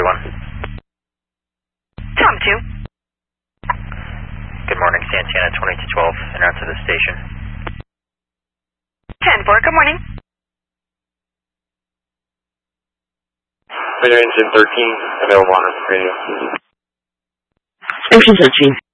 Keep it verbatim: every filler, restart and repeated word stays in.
one. Tom two. Good morning, Santana twenty-two twelve, and out to the station. ten four, good morning. Engine thirteen, available on radio. Engine thirteen.